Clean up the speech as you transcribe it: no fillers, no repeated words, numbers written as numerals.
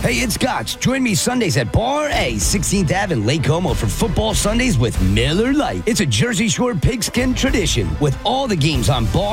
Hey, it's Gotch. Join me Sundays at Bar A, 16th Ave in Lake Como for Football Sundays with Miller Lite. It's a Jersey Shore pigskin tradition with all the games on Bar